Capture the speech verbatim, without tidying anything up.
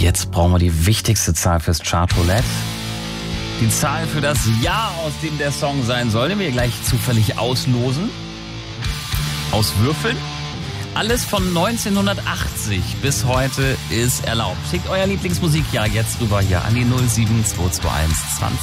jetzt brauchen wir die wichtigste Zahl fürs Chartroulette. Die Zahl für das Jahr, aus dem der Song sein soll, den wir gleich zufällig auslosen. Auswürfeln. Alles von neunzehnhundertachtzig bis heute ist erlaubt. Schickt euer Lieblingsmusikjahr jetzt rüber hier an die null sieben zwei zwei eins zwanzig